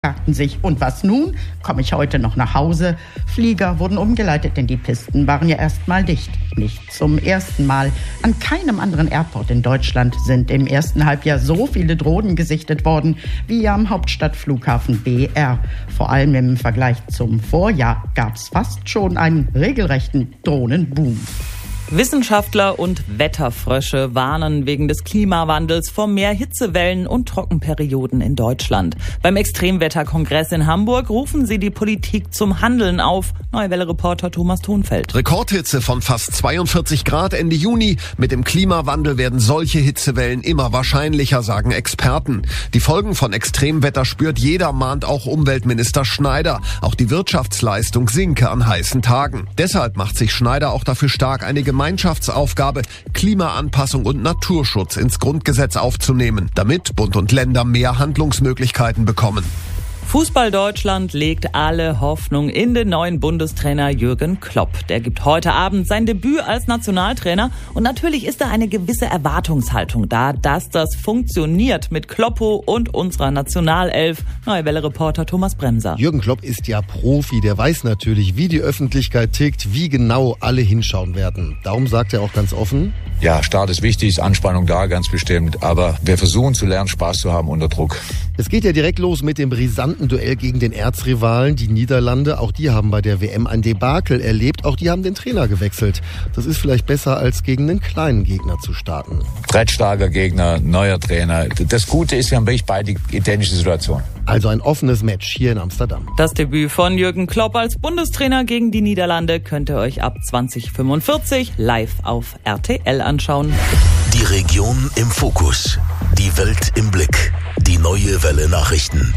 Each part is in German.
fragten sich, und was nun? Komme ich heute noch nach Hause? Flieger wurden umgeleitet, denn die Pisten waren ja erstmal dicht. Nicht zum ersten Mal. An keinem anderen Airport in Deutschland sind im ersten Halbjahr so viele Drohnen gesichtet worden wie am Hauptstadtflughafen BR. Vor allem im Vergleich zum Vorjahr gab es fast schon einen regelrechten Drohnenboom. Wissenschaftler und Wetterfrösche warnen wegen des Klimawandels vor mehr Hitzewellen und Trockenperioden in Deutschland. Beim Extremwetterkongress in Hamburg rufen sie die Politik zum Handeln auf. Neue Welle-Reporter Thomas Thonfeld. Rekordhitze von fast 42 Grad Ende Juni. Mit dem Klimawandel werden solche Hitzewellen immer wahrscheinlicher, sagen Experten. Die Folgen von Extremwetter spürt jeder, mahnt auch Umweltminister Schneider. Auch die Wirtschaftsleistung sinke an heißen Tagen. Deshalb macht sich Schneider auch dafür stark, eine Gemeinschaftsaufgabe, Klimaanpassung und Naturschutz ins Grundgesetz aufzunehmen, damit Bund und Länder mehr Handlungsmöglichkeiten bekommen. Fußball Deutschland legt alle Hoffnung in den neuen Bundestrainer Jürgen Klopp. Der gibt heute Abend sein Debüt als Nationaltrainer und natürlich ist da eine gewisse Erwartungshaltung da, dass das funktioniert mit Kloppo und unserer Nationalelf. Neue Welle-Reporter Thomas Bremser. Jürgen Klopp ist ja Profi, der weiß natürlich, wie die Öffentlichkeit tickt, wie genau alle hinschauen werden. Darum sagt er auch ganz offen: Ja, Start ist wichtig, ist Anspannung da, ganz bestimmt, aber wir versuchen zu lernen, Spaß zu haben unter Druck. Es geht ja direkt los mit dem brisanten Duell gegen den Erzrivalen, die Niederlande. Auch die haben bei der WM ein Debakel erlebt. Auch die haben den Trainer gewechselt. Das ist vielleicht besser, als gegen einen kleinen Gegner zu starten. Starker Gegner, neuer Trainer. Das Gute ist, wir haben wirklich beide identische Situationen. Also ein offenes Match hier in Amsterdam. Das Debüt von Jürgen Klopp als Bundestrainer gegen die Niederlande könnt ihr euch ab 2045 live auf RTL anschauen. Die Region im Fokus. Die Welt im Blick. Die Neue Welle Nachrichten.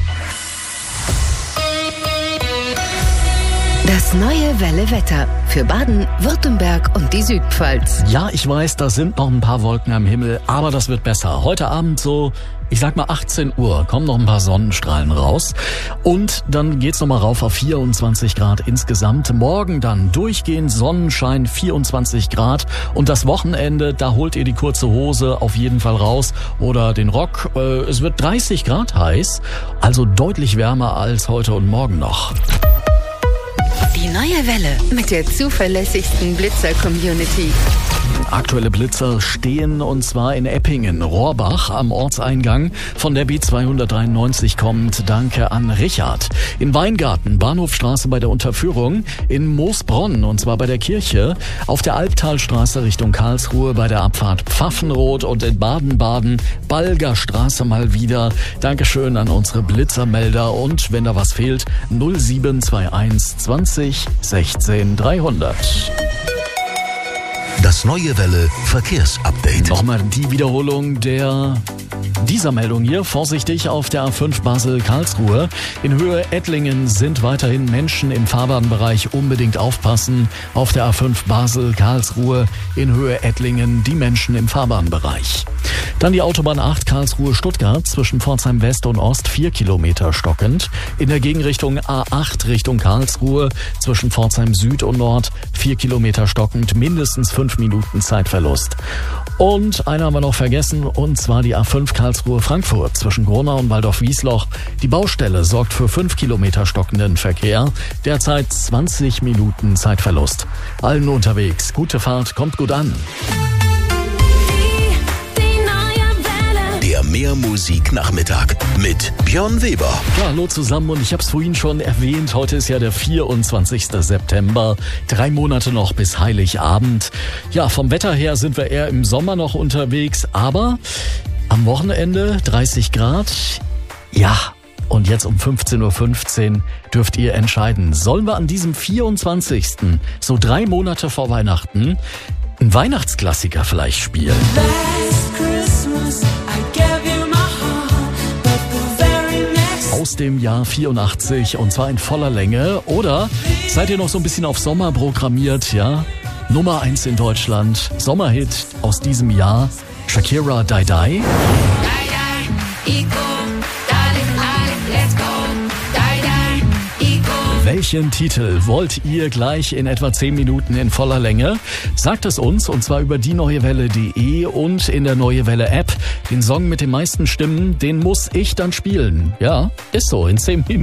Das Neue Welle Wetter für Baden, Württemberg und die Südpfalz. Ja, ich weiß, da sind noch ein paar Wolken am Himmel, aber das wird besser. Heute Abend so, ich sag mal 18 Uhr, kommen noch ein paar Sonnenstrahlen raus. Und dann geht's nochmal rauf auf 24 Grad insgesamt. Morgen dann durchgehend Sonnenschein, 24 Grad. Und das Wochenende, da holt ihr die kurze Hose auf jeden Fall raus oder den Rock. Es wird 30 Grad heiß, also deutlich wärmer als heute und morgen noch. Die Neue Welle mit der zuverlässigsten Blitzer-Community. Aktuelle Blitzer stehen und zwar in Eppingen, Rohrbach am Ortseingang. Von der B293 kommt, danke an Richard. In Weingarten, Bahnhofstraße bei der Unterführung. In Moosbronn, und zwar bei der Kirche. Auf der Albtalstraße Richtung Karlsruhe bei der Abfahrt Pfaffenrot und in Baden-Baden, Balgerstraße mal wieder. Dankeschön an unsere Blitzermelder und wenn da was fehlt, 0721 20 16 300. Das Neue Welle Verkehrsupdate. Nochmal die Wiederholung dieser Meldung hier. Vorsichtig auf der A5 Basel-Karlsruhe. In Höhe Ettlingen sind weiterhin Menschen im Fahrbahnbereich. Unbedingt aufpassen. Auf der A5 Basel-Karlsruhe in Höhe Ettlingen die Menschen im Fahrbahnbereich. Dann die Autobahn 8 Karlsruhe-Stuttgart zwischen Pforzheim West und Ost 4 Kilometer stockend. In der Gegenrichtung A8 Richtung Karlsruhe zwischen Pforzheim Süd und Nord 4 Kilometer stockend, mindestens 5 Minuten Zeitverlust. Und eine haben wir noch vergessen, und zwar die A5 Karlsruhe-Frankfurt zwischen Gronau und Waldorf-Wiesloch. Die Baustelle sorgt für 5 Kilometer stockenden Verkehr. Derzeit 20 Minuten Zeitverlust. Allen unterwegs, gute Fahrt, kommt gut an. Der Mehrmusik-Nachmittag mit Björn Weber. Ja, hallo zusammen und ich habe es vorhin schon erwähnt, heute ist ja der 24. September, 3 Monate noch bis Heiligabend. Ja, vom Wetter her sind wir eher im Sommer noch unterwegs, aber am Wochenende 30 Grad, ja. Und jetzt um 15.15 Uhr dürft ihr entscheiden, sollen wir an diesem 24., so 3 Monate vor Weihnachten, einen Weihnachtsklassiker vielleicht spielen? Aus dem Jahr 84 und zwar in voller Länge. Oder seid ihr noch so ein bisschen auf Sommer programmiert, ja? Nummer 1 in Deutschland, Sommerhit aus diesem Jahr, Shakira, Die Die. Welchen Titel wollt ihr gleich in etwa 10 Minuten in voller Länge? Sagt es uns, und zwar über dieneuewelle.de und in der Neue Welle App. Den Song mit den meisten Stimmen, den muss ich dann spielen. Ja, ist so, in 10 Minuten.